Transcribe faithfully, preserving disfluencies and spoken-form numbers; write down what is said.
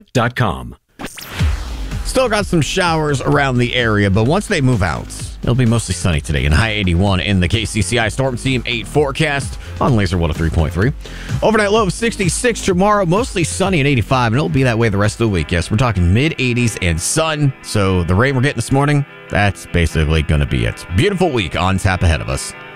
dot com. Still got some showers around the area, but once they move out, it'll be mostly sunny today and high eighty-one in the K C C I Storm Team eight forecast on Laser one oh three point three. Overnight low of sixty-six tomorrow, mostly sunny and eighty-five, and it'll be that way the rest of the week. Yes, we're talking mid eighties and sun, so the rain we're getting this morning, that's basically going to be it. Beautiful week on tap ahead of us.